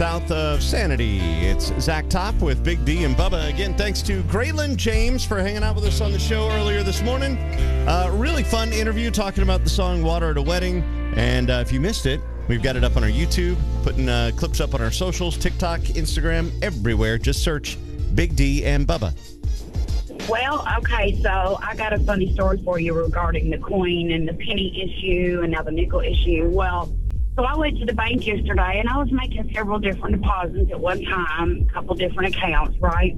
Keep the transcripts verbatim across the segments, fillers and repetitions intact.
south of Sanity. It's Zach Top with Big D and Bubba. Again, thanks to Graylin James for hanging out with us on the show earlier this morning. Uh, really fun interview talking about the song Water at a Wedding. And uh, if you missed it, we've got it up on our YouTube, putting uh, clips up on our socials, TikTok, Instagram, everywhere. Just search Big D and Bubba. Well, okay, so I got a funny story for you regarding the coin and the penny issue and now the nickel issue. Well, so I went to the bank yesterday, and I was making several different deposits at one time, a couple different accounts, right?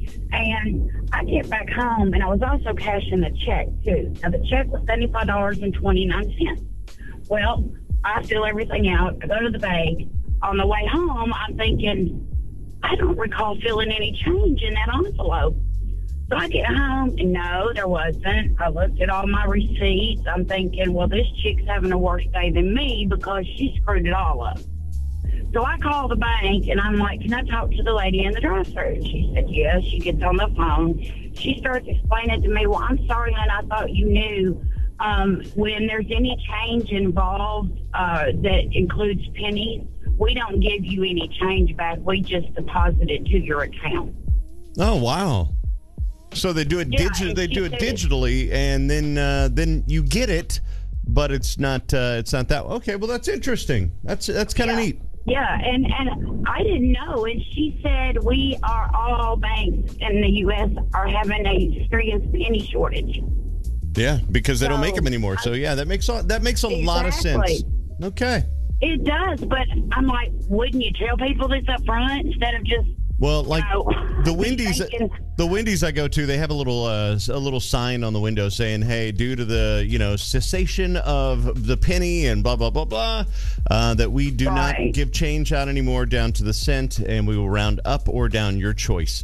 And I get back home, and I was also cashing a check, too. Now, the check was seventy-five dollars and twenty-nine cents. Well, I fill everything out. I go to the bank. On the way home, I'm thinking, I don't recall filling any change in that envelope. So I get home, and no, there wasn't. I looked at all my receipts. I'm thinking, well, this chick's having a worse day than me because she screwed it all up. So I call the bank, and I'm like, can I talk to the lady in the drive-thru? She said, yes. She gets on the phone. She starts explaining to me, well, I'm sorry, Lynn, I thought you knew. Um, when there's any change involved uh, that includes pennies, we don't give you any change back. We just deposit it to your account. Oh, wow. So they do it Yeah, digi- and They she do it said- digitally, and then uh, then you get it, but it's not uh, it's not that. Okay, well that's interesting. That's that's kind of Yeah. neat. Yeah, and, and I didn't know. And she said we are all banks in the U S are having a serious penny shortage. Yeah, because they don't make So, them anymore. So yeah, that makes a, that makes a lot of Exactly. sense. Okay. It does, but I'm like, wouldn't you tell people this up front instead of just Well, like No. the Wendy's, Thinking- the Wendy's I go to, they have a little uh, a little sign on the window saying, "Hey, due to the you know cessation of the penny and blah blah blah blah, uh, that we do not Right. give change out anymore down to the cent, and we will round up or down your choice."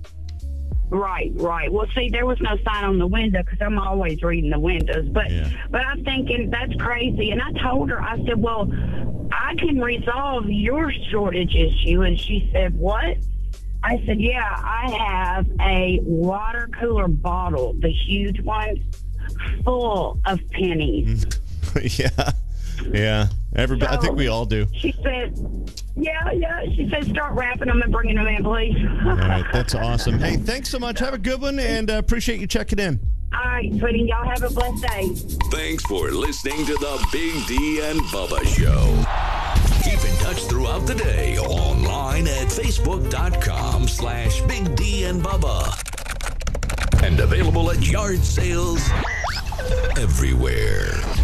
Right, right. Well, see, there was no sign on the window because I'm always reading the windows. But, Yeah. but I'm thinking that's crazy. And I told her, I said, well, I can resolve your shortage issue. And she said, what? I said, yeah, I have a water cooler bottle, the huge one, full of pennies. yeah, yeah. Everybody, I think we all do. She said, yeah, yeah. She said, start wrapping them and bringing them in, please. All right, that's awesome. Hey, thanks so much. Have a good one, and uh, appreciate you checking in. All right, sweetie, y'all have a blessed day. Thanks for listening to the Big D and Bubba Show. Keep in touch throughout the day online at facebook.com slash Big D and Bubba. And available at yard sales everywhere.